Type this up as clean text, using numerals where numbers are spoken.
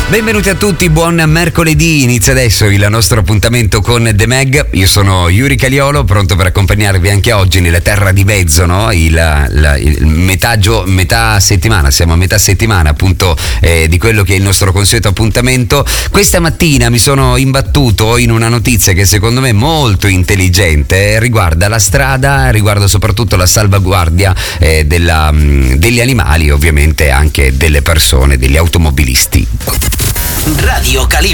Benvenuti a tutti, buon mercoledì. Inizia adesso il nostro appuntamento con The Mag. Io sono Yuri Caliolo, pronto per accompagnarvi anche oggi nella terra di mezzo, no? Il metà settimana, siamo a metà settimana appunto di quello che è il nostro consueto appuntamento. Questa mattina mi sono imbattuto in una notizia che secondo me è molto intelligente, riguarda la strada, riguarda soprattutto la salvaguardia degli animali, ovviamente anche delle persone, degli automobilisti. Radio Calibre.